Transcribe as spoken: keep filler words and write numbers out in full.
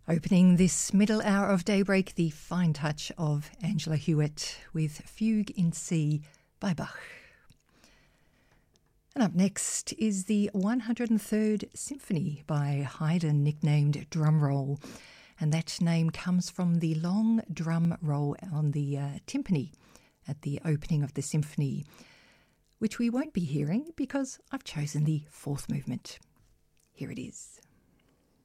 Opening this middle hour of Daybreak, the fine touch of Angela Hewitt with Fugue in C by Bach. And up next is the one hundred third Symphony by Haydn, nicknamed Drum Roll. And that name comes from the long drum roll on the uh, timpani at the opening of the symphony, which we won't be hearing because I've chosen the fourth movement. Here it is.